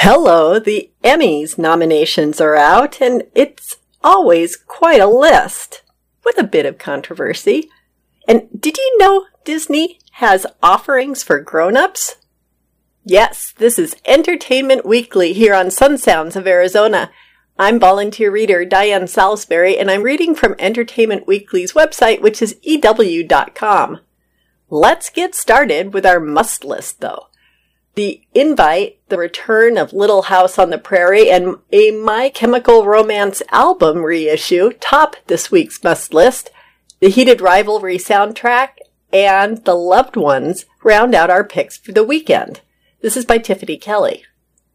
Hello, the Emmys nominations are out, and it's always quite a list, with a bit of controversy. And did you know Disney has offerings for grown-ups? Yes, this is Entertainment Weekly here on Sun Sounds of Arizona. I'm volunteer reader Diane Salisbury, and I'm reading from Entertainment Weekly's website, which is EW.com. Let's get started with our must list, though. The Invite, The Return of Little House on the Prairie, and a My Chemical Romance album reissue top this week's must list. The Heated Rivalry soundtrack and The Loved Ones round out our picks for the weekend. This is by Tiffany Kelly.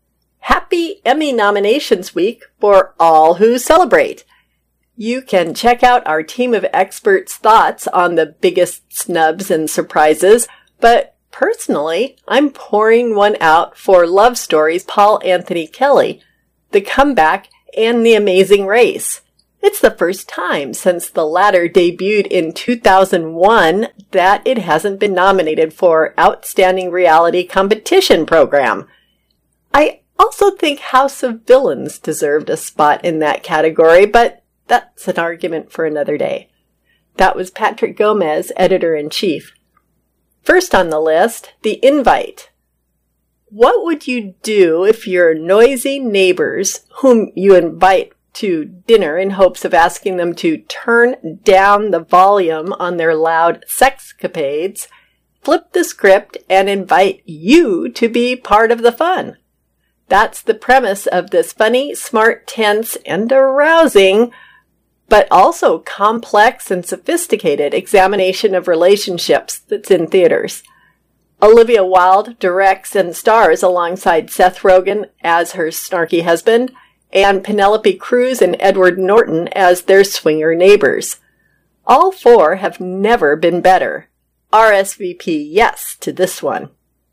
Happy Emmy Nominations Week for all who celebrate. You can check out our team of experts' thoughts on the biggest snubs and surprises, but personally, I'm pouring one out for Love Story's Paul Anthony Kelly, The Comeback, and The Amazing Race. It's the first time since the latter debuted in 2001 that it hasn't been nominated for Outstanding Reality Competition Program. I also think House of Villains deserved a spot in that category, but that's an argument for another day. That was Patrick Gomez, Editor-in-Chief. First on the list, The Invite. What would you do if your noisy neighbors, whom you invite to dinner in hopes of asking them to turn down the volume on their loud sexcapades, flip the script and invite you to be part of the fun? That's the premise of this funny, smart, tense, and arousing, but also complex and sophisticated examination of relationships that's in theaters. Olivia Wilde directs and stars alongside Seth Rogen as her snarky husband, and Penelope Cruz and Edward Norton as their swinger neighbors. All four have never been better. RSVP yes to this one.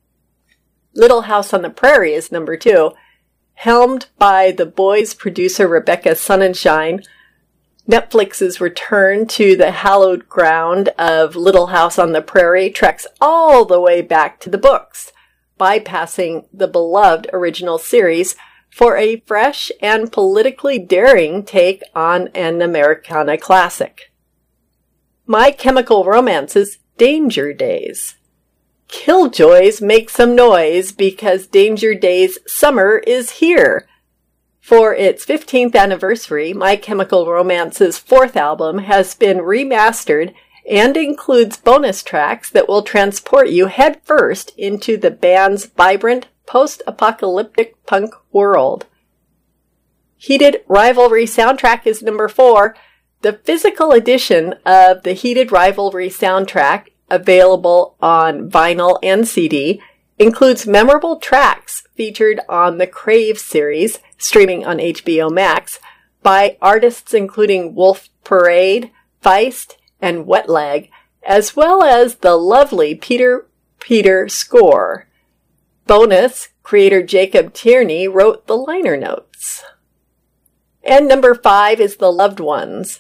Little House on the Prairie is number 2. Helmed by The Boys producer Rebecca Sonnenschein, Netflix's return to the hallowed ground of Little House on the Prairie treks all the way back to the books, bypassing the beloved original series for a fresh and politically daring take on an Americana classic. My Chemical Romance's Danger Days. Killjoys make some noise because Danger Days summer is here. For its 15th anniversary, My Chemical Romance's 4th album has been remastered and includes bonus tracks that will transport you headfirst into the band's vibrant, post-apocalyptic punk world. Heated Rivalry soundtrack is number 4. The physical edition of the Heated Rivalry soundtrack, available on vinyl and CD, includes memorable tracks featured on the Crave series, streaming on HBO Max, by artists including Wolf Parade, Feist, and Wet Leg, as well as the lovely Peter score. Bonus, creator Jacob Tierney wrote the liner notes. And number 5 is The Loved Ones.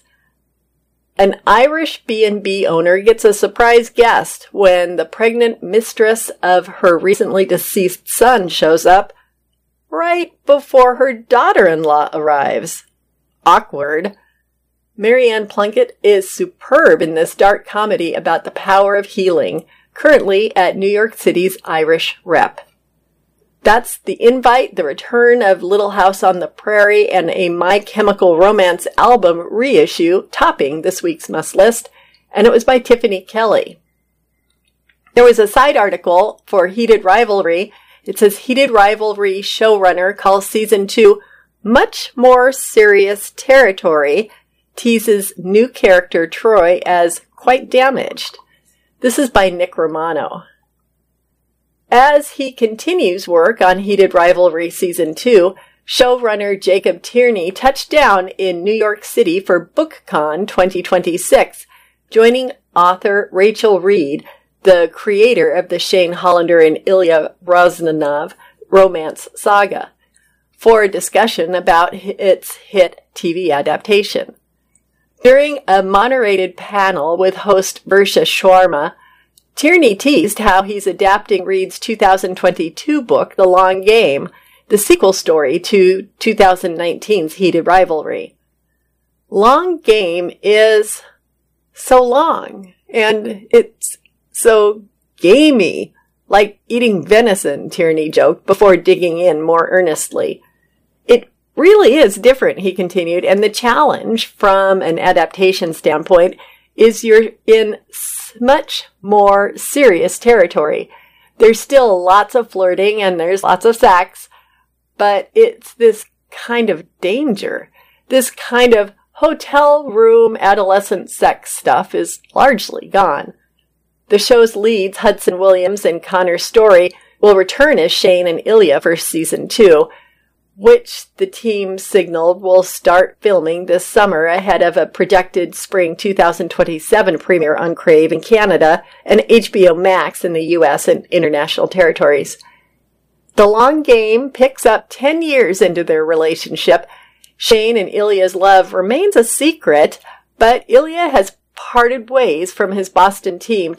An Irish B&B owner gets a surprise guest when the pregnant mistress of her recently deceased son shows up right before her daughter-in-law arrives. Awkward. Marianne Plunkett is superb in this dark comedy about the power of healing, currently at New York City's Irish Rep. That's The Invite, The Return of Little House on the Prairie, and a My Chemical Romance album reissue topping this week's must list, and it was by Tiffany Kelly. There was a side article for Heated Rivalry. It says Heated Rivalry showrunner calls season 2 much more serious territory, teases new character Troy as quite damaged. This is by Nick Romano. As he continues work on Heated Rivalry Season 2, showrunner Jacob Tierney touched down in New York City for BookCon 2026, joining author Rachel Reed, the creator of the Shane Hollander and Ilya Rosanov romance saga, for a discussion about its hit TV adaptation. During a moderated panel with host Versha Sharma, Tierney teased how he's adapting Reed's 2022 book, The Long Game, the sequel story to 2019's heated rivalry. Long Game is so long, and it's so gamey, like eating venison, Tierney joked before digging in more earnestly. It really is different, he continued, and the challenge from an adaptation standpoint is you're in much more serious territory. There's still lots of flirting and there's lots of sex, but it's this kind of danger. This kind of hotel room adolescent sex stuff is largely gone. The show's leads, Hudson Williams and Connor Story, will return as Shane and Ilya for season 2, which the team signaled will start filming this summer ahead of a projected spring 2027 premiere on Crave in Canada and HBO Max in the US and international territories. The Long Game picks up 10 years into their relationship. Shane and Ilya's love remains a secret, but Ilya has parted ways from his Boston team